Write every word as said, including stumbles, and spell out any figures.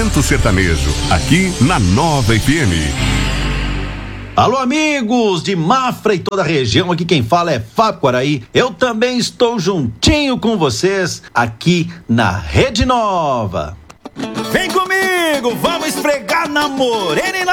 Momento Sertanejo, aqui na Nova F M. Alô, amigos de Mafra e toda a região, aqui quem fala é Fábio Quaraí. Eu também estou juntinho com vocês aqui na Rede Nova. Vem comigo, vamos esfregar na morena e na